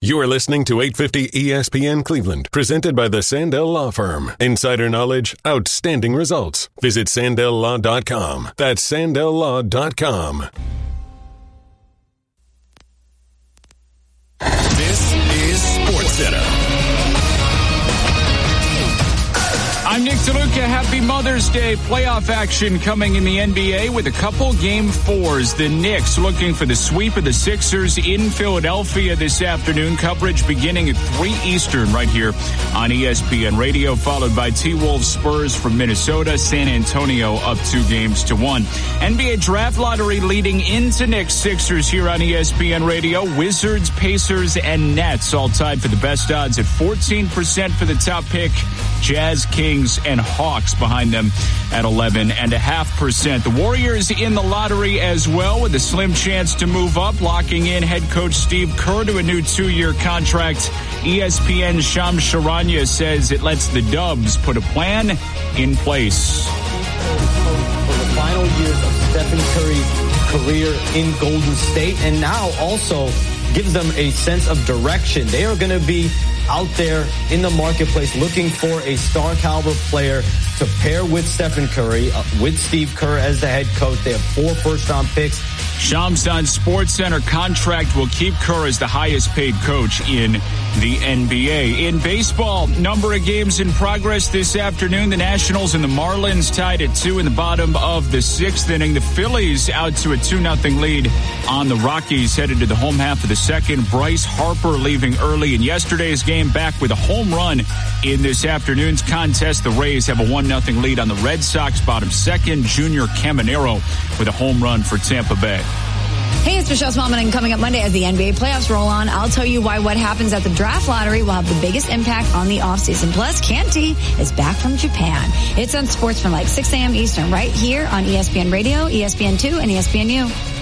You are listening to 850 ESPN Cleveland, presented by the Sandell Law Firm. Insider knowledge, outstanding results. Visit SandellLaw.com. That's SandellLaw.com. This is SportsCenter. I'm Nick DeLuca. Happy Mother's Day. Playoff action coming in the NBA with a couple Game 4s. The Knicks looking for the sweep of the Sixers in Philadelphia this afternoon. Coverage beginning at 3 Eastern right here on ESPN Radio, followed by T-Wolves Spurs from Minnesota. San Antonio up 2-1. NBA Draft Lottery leading into Knicks Sixers here on ESPN Radio. Wizards, Pacers, and Nets all tied for the best odds at 14% for the top pick. Jazz, Kings, and Hawks behind them at 11.5%. The Warriors in the lottery as well with a slim chance to move up, locking in head coach Steve Kerr to a new 2-year contract. ESPN's Shams Charania says it lets the Dubs put a plan in place. For the final years of Stephen Curry's career in Golden State, and now also gives them a sense of direction. They are going to be out there in the marketplace looking for a star caliber player to pair with Stephen Curry, with Steve Kerr as the head coach. They have 4 first-round picks. Shams on SportsCenter contract will keep Kerr as the highest paid coach in the NBA. In baseball, number of games in progress this afternoon. The Nationals and the Marlins tied at 2 in the bottom of the 6th inning. The Phillies out to a 2-0 lead on the Rockies, headed to the home half of the second. Bryce Harper leaving early in yesterday's game, back with a home run in this afternoon's contest. The Rays have a 1-0 lead on the Red Sox, bottom second. Junior Caminero with a home run for Tampa Bay. Hey, it's Michelle Smallman, and coming up Monday as the NBA playoffs roll on, I'll tell you why what happens at the draft lottery will have the biggest impact on the offseason. Plus, Kanti is back from Japan. It's on Sports from like 6 a.m. Eastern right here on ESPN Radio, ESPN2, and ESPNU.